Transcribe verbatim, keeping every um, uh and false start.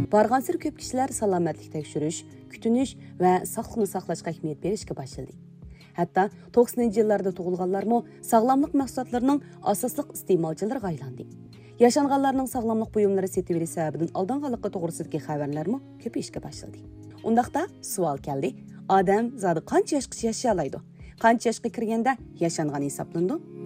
Barğansır ko'p kishilar salomatlik tekshirish, kutinish va sog'liqni saqlashga ahamiyat berishga boshladi. Hatto to'qsoninchi yillarda tug'ilganlarmo sog'lomlik mahsulotlarining asosli iste'molchilariga aylandi. Yaşanğanlarning sog'lomlik buyumlari setib olish sababidan aldanganlikka to'g'risidagi xabarlarmo ko'payishga boshladi. Undaqda savol keldi. Odam zodi qancha yoshgacha yashay oladi? Qancha yoshga kirganda yashangan hisoblandi?